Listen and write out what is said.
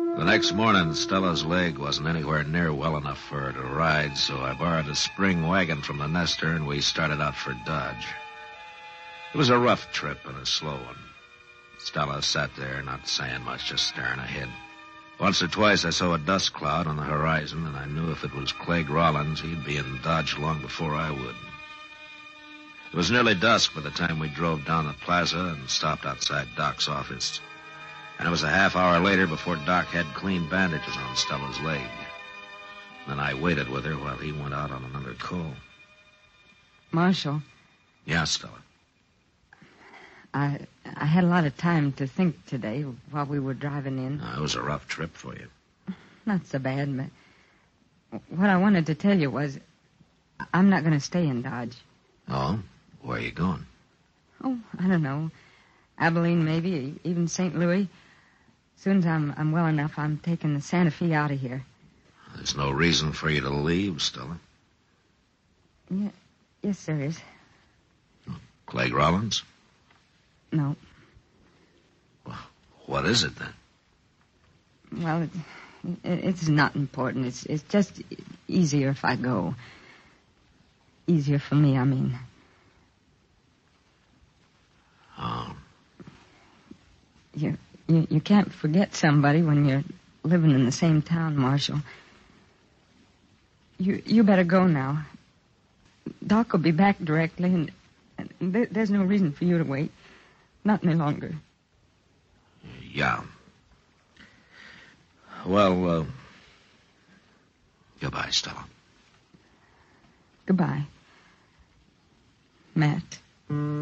The next morning, Stella's leg wasn't anywhere near well enough for her to ride, so I borrowed a spring wagon from the nester, and we started out for Dodge. It was a rough trip and a slow one. Stella sat there, not saying much, just staring ahead. Once or twice I saw a dust cloud on the horizon, and I knew if it was Clegg Rollins, he'd be in Dodge long before I would. It was nearly dusk by the time we drove down the plaza and stopped outside Doc's office. And it was a half hour later before Doc had clean bandages on Stella's leg. Then I waited with her while he went out on another call. Marshal. Yeah, Stella. I had a lot of time to think today while we were driving in. It was a rough trip for you. Not so bad, but what I wanted to tell you was I'm not going to stay in Dodge. Oh? Where are you going? Oh, I don't know. Abilene, maybe, even St. Louis. As soon as I'm well enough, I'm taking the Santa Fe out of here. There's no reason for you to leave, Stella. Yeah, yes, there is. Clegg Rollins? No. Well, what is it, then? Well, it's not important. It's just easier if I go. Easier for me, I mean. Oh. You can't forget somebody when you're living in the same town, Marshal. You better go now. Doc will be back directly, and there's no reason for you to wait. Not any longer. Yeah. Well, goodbye, Stella. Goodbye, Matt.